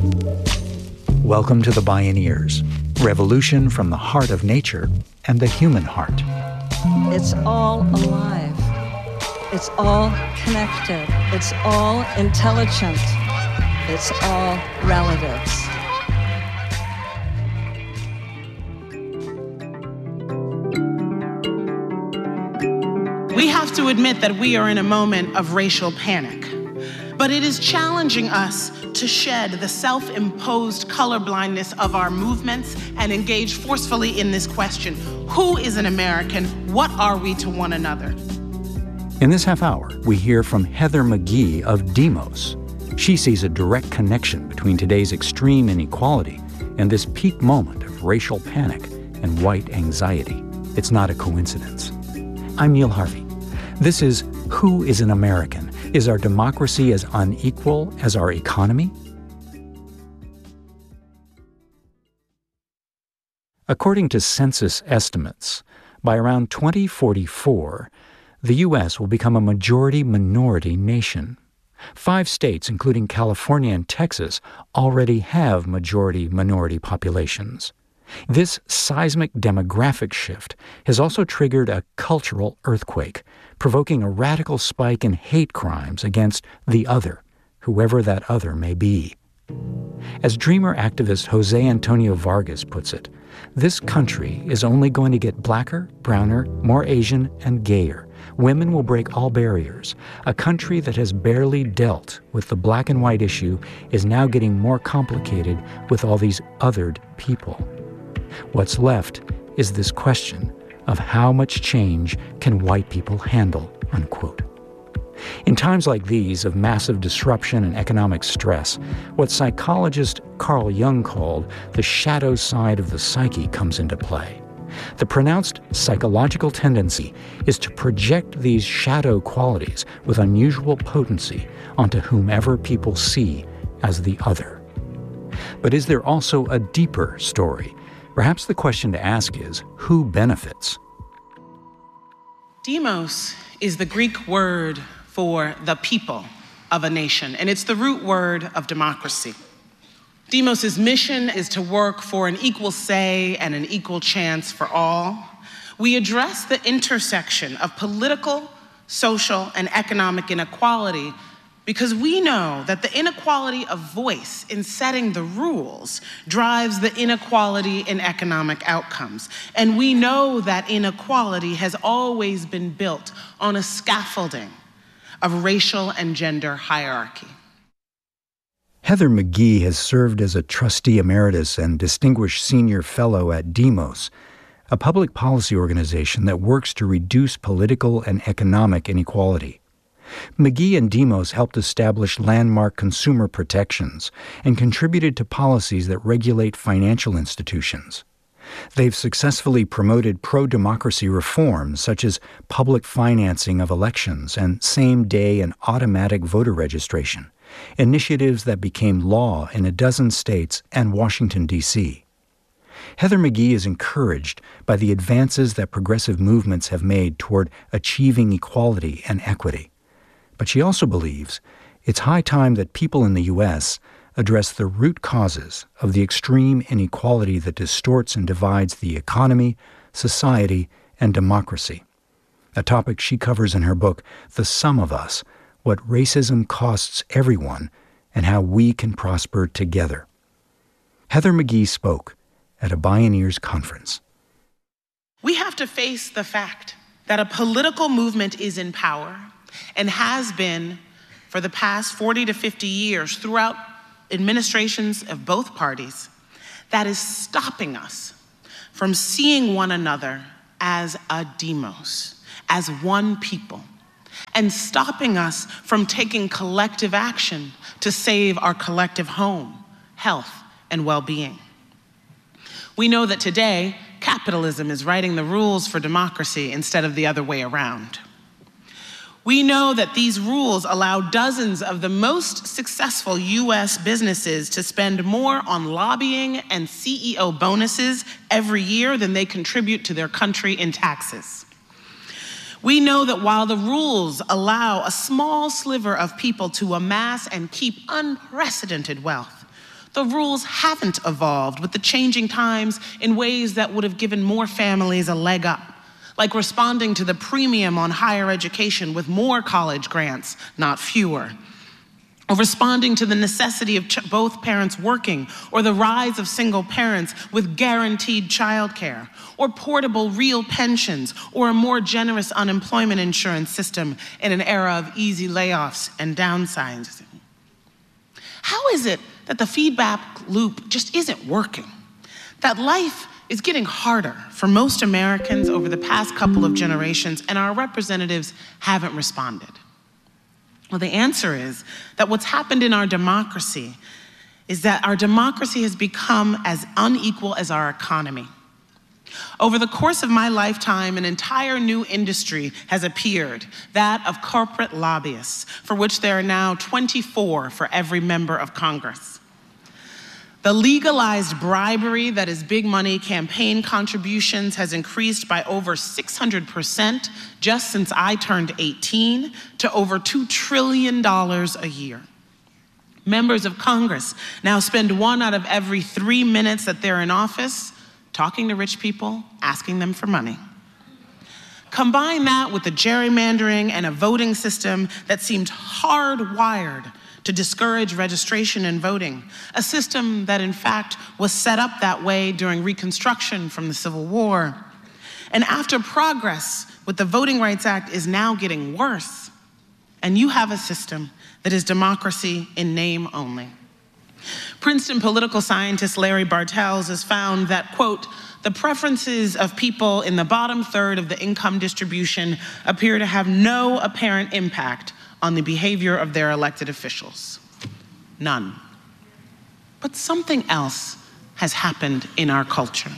Welcome to the Bioneers, revolution from the heart of nature and the human heart. It's all alive. It's all connected. It's all intelligent. It's all relatives. We have to admit that we are in a moment of racial panic, but it is challenging us to shed the self-imposed colorblindness of our movements and engage forcefully in this question: who is an American? What are we to one another? In this half hour, we hear from Heather McGhee of Demos. She sees a direct connection between today's extreme inequality and this peak moment of racial panic and white anxiety. It's not a coincidence. I'm Neil Harvey. This is Who is an American? Is our democracy as unequal as our economy? According to census estimates, by around 2044, the U.S. will become a majority-minority nation. 5 states, including California and Texas, already have majority-minority populations. This seismic demographic shift has also triggered a cultural earthquake, provoking a radical spike in hate crimes against the other, whoever that other may be. As dreamer activist Jose Antonio Vargas puts it, this country is only going to get blacker, browner, more Asian, and gayer. Women will break all barriers. A country that has barely dealt with the black and white issue is now getting more complicated with all these othered people. What's left is this question of how much change can white people handle, unquote. In times like these of massive disruption and economic stress, what psychologist Carl Jung called the shadow side of the psyche comes into play. The pronounced psychological tendency is to project these shadow qualities with unusual potency onto whomever people see as the other. But is there also a deeper story? Perhaps the question to ask is, who benefits? Demos is the Greek word for the people of a nation, and it's the root word of democracy. Demos's mission is to work for an equal say and an equal chance for all. We address the intersection of political, social, and economic inequality because we know that the inequality of voice in setting the rules drives the inequality in economic outcomes. And we know that inequality has always been built on a scaffolding of racial and gender hierarchy. Heather McGhee has served as a trustee emeritus and distinguished senior fellow at Demos, a public policy organization that works to reduce political and economic inequality. McGhee and Demos helped establish landmark consumer protections and contributed to policies that regulate financial institutions. They've successfully promoted pro-democracy reforms such as public financing of elections and same-day and automatic voter registration, initiatives that became law in a dozen states and Washington, D.C. Heather McGhee is encouraged by the advances that progressive movements have made toward achieving equality and equity. But she also believes it's high time that people in the U.S. address the root causes of the extreme inequality that distorts and divides the economy, society, and democracy, a topic she covers in her book, The Sum of Us: What Racism Costs Everyone and How We Can Prosper Together. Heather McGhee spoke at a Bioneers conference. We have to face the fact that a political movement is in power and has been for the past 40 to 50 years throughout administrations of both parties that is stopping us from seeing one another as a demos, as one people, and stopping us from taking collective action to save our collective home, health, and well-being. We know that today, capitalism is writing the rules for democracy instead of the other way around. We know that these rules allow dozens of the most successful U.S. businesses to spend more on lobbying and CEO bonuses every year than they contribute to their country in taxes. We know that while the rules allow a small sliver of people to amass and keep unprecedented wealth, The rules haven't evolved with the changing times in ways that would have given more families a leg up, like responding to the premium on higher education with more college grants, not fewer, or responding to the necessity of both parents working, or the rise of single parents with guaranteed childcare, or portable real pensions, or a more generous unemployment insurance system in an era of easy layoffs and downsizing. How is it that the feedback loop just isn't working? That life is getting harder for most Americans over the past couple of generations, and our representatives haven't responded? Well, the answer is that what's happened in our democracy is that our democracy has become as unequal as our economy. Over the course of my lifetime, an entire new industry has appeared, that of corporate lobbyists, for which there are now 24 for every member of Congress. The legalized bribery that is big money campaign contributions has increased by over 600% just since I turned 18 to over $2 trillion a year. Members of Congress now spend 1 out of every 3 minutes that they're in office talking to rich people, asking them for money. Combine that with the gerrymandering and a voting system that seemed hardwired to discourage registration and voting, a system that in fact was set up that way during Reconstruction from the Civil War. And after progress with the Voting Rights Act is now getting worse, and you have a system that is democracy in name only. Princeton political scientist Larry Bartels has found that, quote, the preferences of people in the bottom third of the income distribution appear to have no apparent impact on the behavior of their elected officials. None. But something else has happened in our culture.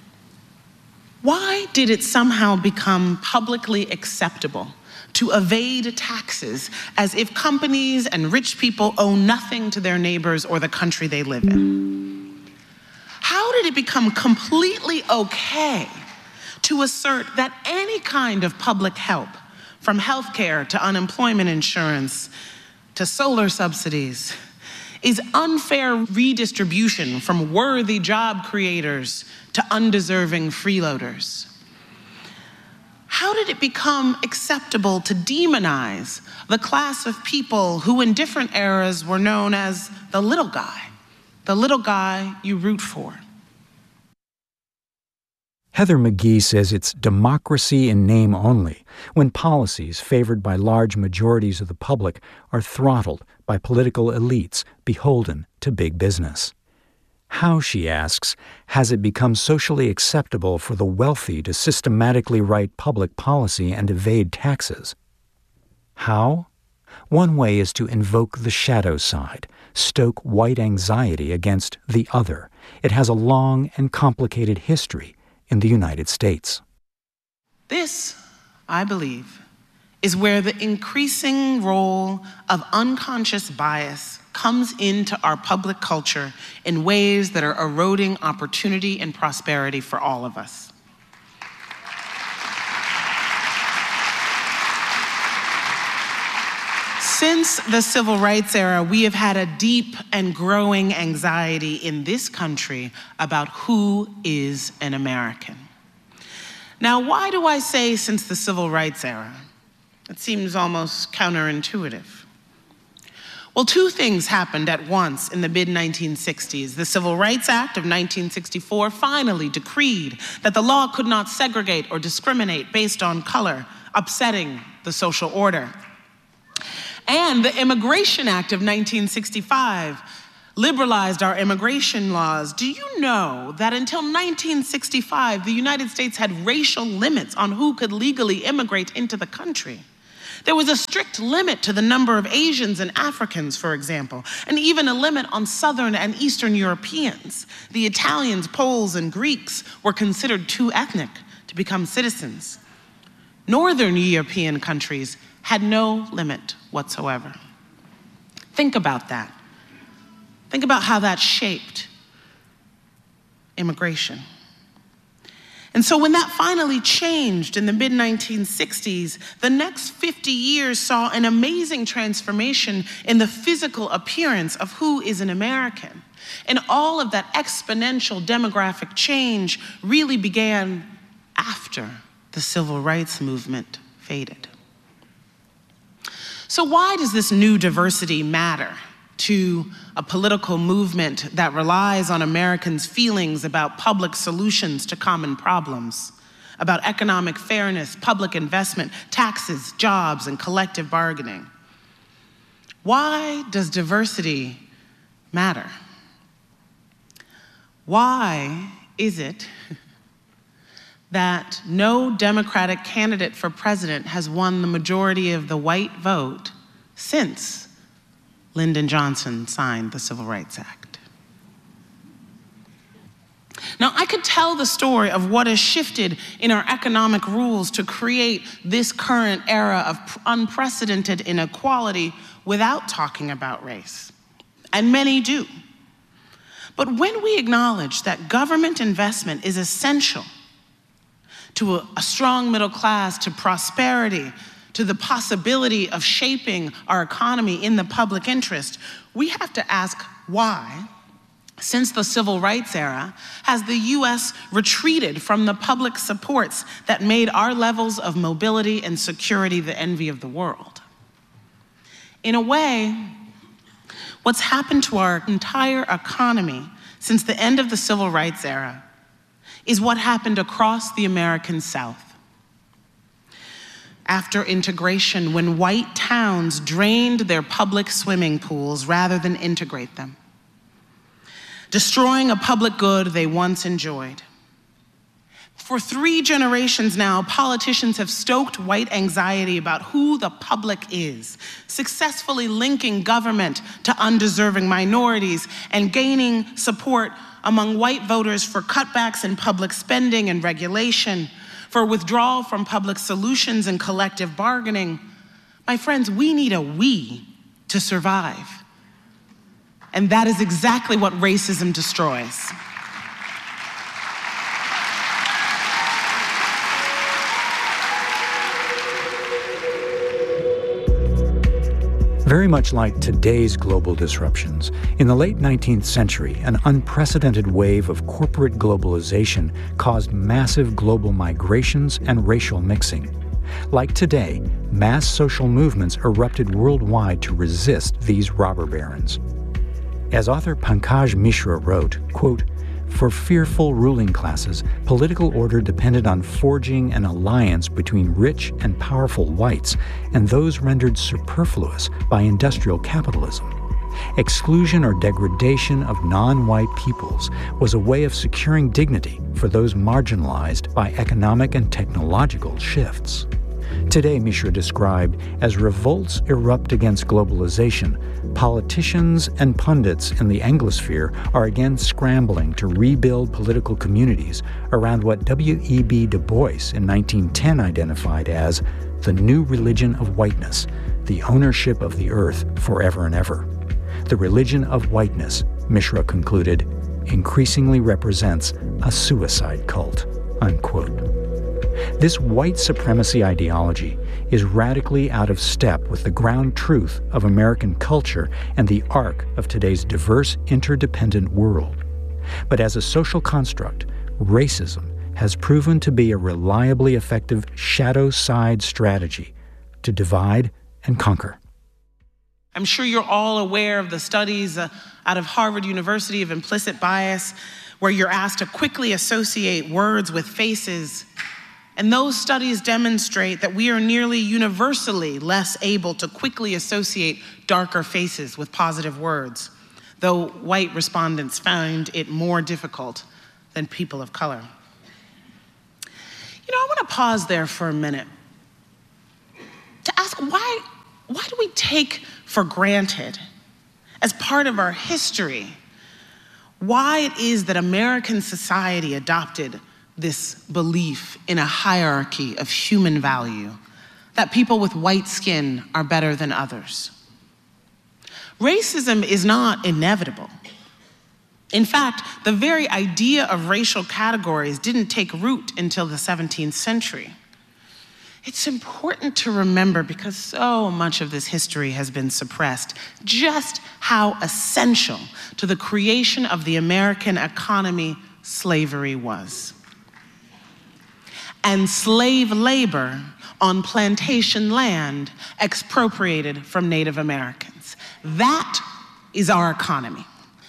Why did it somehow become publicly acceptable to evade taxes as if companies and rich people owe nothing to their neighbors or the country they live in? How did it become completely okay to assert that any kind of public help, from healthcare to unemployment insurance to solar subsidies, is unfair redistribution from worthy job creators to undeserving freeloaders? How did it become acceptable to demonize the class of people who in different eras were known as the little guy you root for? Heather McGhee says it's democracy in name only when policies favored by large majorities of the public are throttled by political elites beholden to big business. How, she asks, has it become socially acceptable for the wealthy to systematically write public policy and evade taxes? How? One way is to invoke the shadow side, stoke white anxiety against the other. It has a long and complicated history in the United States. This, I believe, is where the increasing role of unconscious bias comes into our public culture in ways that are eroding opportunity and prosperity for all of us. Since the civil rights era, we have had a deep and growing anxiety in this country about who is an American. Now, why do I say since the civil rights era? It seems almost counterintuitive. Well, two things happened at once in the mid-1960s. The Civil Rights Act of 1964 finally decreed that the law could not segregate or discriminate based on color, upsetting the social order. And the Immigration Act of 1965 liberalized our immigration laws. Do you know that until 1965, the United States had racial limits on who could legally immigrate into the country? There was a strict limit to the number of Asians and Africans, for example, and even a limit on Southern and Eastern Europeans. The Italians, Poles, and Greeks were considered too ethnic to become citizens. Northern European countries had no limit whatsoever. Think about that. Think about how that shaped immigration. And so when that finally changed in the mid-1960s, the next 50 years saw an amazing transformation in the physical appearance of who is an American. And all of that exponential demographic change really began after the civil rights movement faded. So why does this new diversity matter to a political movement that relies on Americans' feelings about public solutions to common problems, about economic fairness, public investment, taxes, jobs, and collective bargaining? Why does diversity matter? Why is it that no Democratic candidate for president has won the majority of the white vote since Lyndon Johnson signed the Civil Rights Act? Now, I could tell the story of what has shifted in our economic rules to create this current era of unprecedented inequality without talking about race, and many do. But when we acknowledge that government investment is essential to a strong middle class, to prosperity, to the possibility of shaping our economy in the public interest, we have to ask why, since the civil rights era, has the US retreated from the public supports that made our levels of mobility and security the envy of the world? In a way, what's happened to our entire economy since the end of the civil rights era is what happened across the American South. After integration, when white towns drained their public swimming pools rather than integrate them, destroying a public good they once enjoyed. For 3 generations now, politicians have stoked white anxiety about who the public is, successfully linking government to undeserving minorities and gaining support among white voters for cutbacks in public spending and regulation, for withdrawal from public solutions and collective bargaining. My friends, we need a we to survive. And that is exactly what racism destroys. Very much like today's global disruptions, in the late 19th century, an unprecedented wave of corporate globalization caused massive global migrations and racial mixing. Like today, mass social movements erupted worldwide to resist these robber barons. As author Pankaj Mishra wrote, quote, "For fearful ruling classes, political order depended on forging an alliance between rich and powerful whites and those rendered superfluous by industrial capitalism. Exclusion or degradation of non-white peoples was a way of securing dignity for those marginalized by economic and technological shifts." Today, Mishra described, as revolts erupt against globalization, politicians and pundits in the Anglosphere are again scrambling to rebuild political communities around what W.E.B. Du Bois in 1910 identified as the new religion of whiteness, the ownership of the earth forever and ever. The religion of whiteness, Mishra concluded, increasingly represents a suicide cult, unquote. This white supremacy ideology is radically out of step with the ground truth of American culture and the arc of today's diverse, interdependent world. But as a social construct, racism has proven to be a reliably effective shadow side strategy to divide and conquer. I'm sure you're all aware of the studies out of Harvard University of implicit bias, where you're asked to quickly associate words with faces. And those studies demonstrate that we are nearly universally less able to quickly associate darker faces with positive words, though white respondents found it more difficult than people of color. I want to pause there for a minute to ask why do we take for granted, as part of our history, why it is that American society adopted this belief in a hierarchy of human value, that people with white skin are better than others. Racism is not inevitable. In fact, the very idea of racial categories didn't take root until the 17th century. It's important to remember, because so much of this history has been suppressed, just how essential to the creation of the American economy slavery was. And slave labor on plantation land expropriated from Native Americans. That is our economy.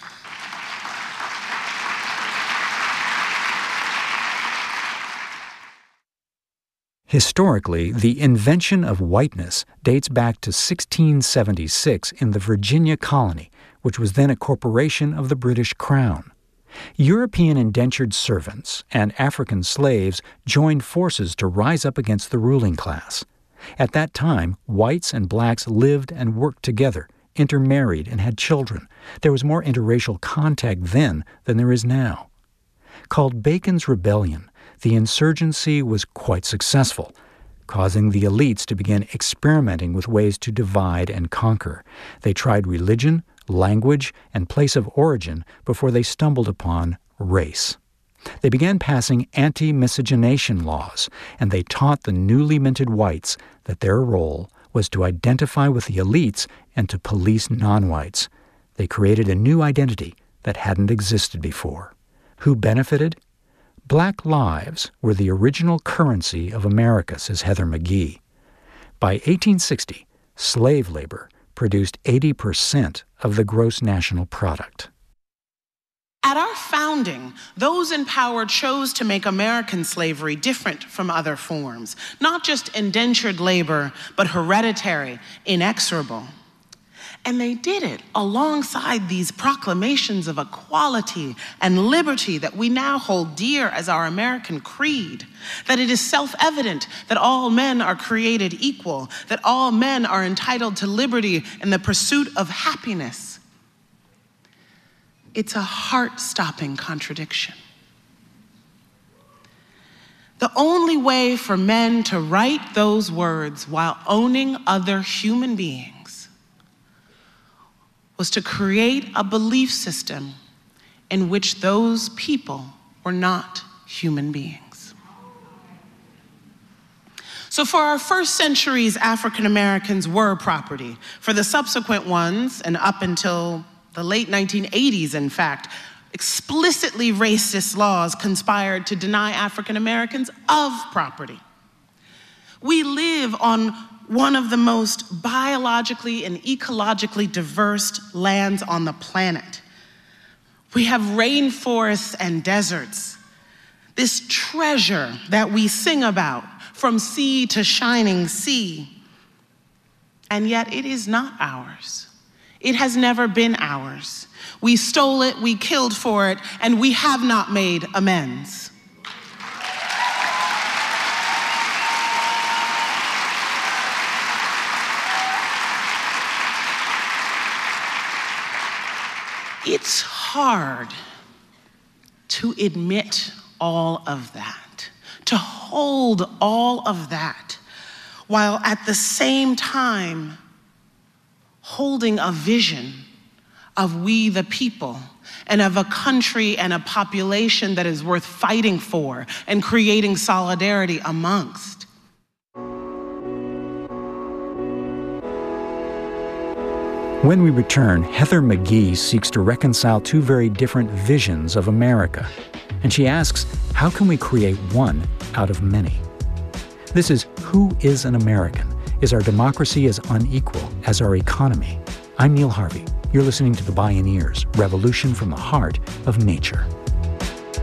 Historically, the invention of whiteness dates back to 1676 in the Virginia colony, which was then a corporation of the British Crown. European indentured servants and African slaves joined forces to rise up against the ruling class. At that time, whites and blacks lived and worked together, intermarried, and had children. There was more interracial contact then than there is now. Called Bacon's Rebellion, the insurgency was quite successful, causing the elites to begin experimenting with ways to divide and conquer. They tried religion, language, and place of origin before they stumbled upon race. They began passing anti-miscegenation laws, and they taught the newly minted whites that their role was to identify with the elites and to police non-whites. They created a new identity that hadn't existed before. Who benefited? Black lives were the original currency of America, says Heather McGhee. By 1860, slave labor produced 80% of the gross national product. At our founding, those in power chose to make American slavery different from other forms, not just indentured labor, but hereditary, inexorable. And they did it alongside these proclamations of equality and liberty that we now hold dear as our American creed, that it is self-evident that all men are created equal, that all men are entitled to liberty and the pursuit of happiness. It's a heart-stopping contradiction. The only way for men to write those words while owning other human beings was to create a belief system in which those people were not human beings. So for our first centuries, African Americans were property. For the subsequent ones, and up until the late 1980s, in fact, explicitly racist laws conspired to deny African Americans of property. We live on one of the most biologically and ecologically diverse lands on the planet. We have rainforests and deserts, this treasure that we sing about from sea to shining sea. And yet it is not ours. It has never been ours. We stole it, we killed for it, and we have not made amends. It's hard to admit all of that, to hold all of that, while at the same time holding a vision of we the people and of a country and a population that is worth fighting for and creating solidarity amongst. When we return, Heather McGhee seeks to reconcile two very different visions of America. And she asks, how can we create one out of many? This is Who is an American? Is our democracy as unequal as our economy? I'm Neil Harvey. You're listening to The Bioneers, Revolution from the Heart of Nature.